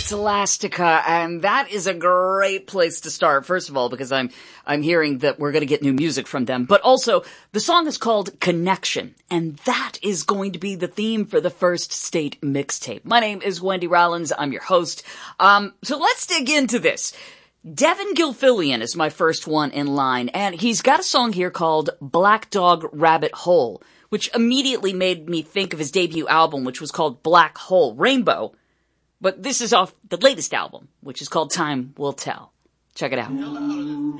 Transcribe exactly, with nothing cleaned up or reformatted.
It's Elastica, and that is a great place to start. First of all, because I'm I'm hearing that we're going to get new music from them, but also the song is called Connection, and that is going to be the theme for the First State mixtape. My name is Wendy Rollins. I'm your host. Um, so let's dig into this. Devin Gilfillian is my first one in line, and he's got a song here called Black Dog Rabbit Hole, which immediately made me think of his debut album, which was called Black Hole Rainbow. But this is off the latest album, which is called Time Will Tell. Check it out.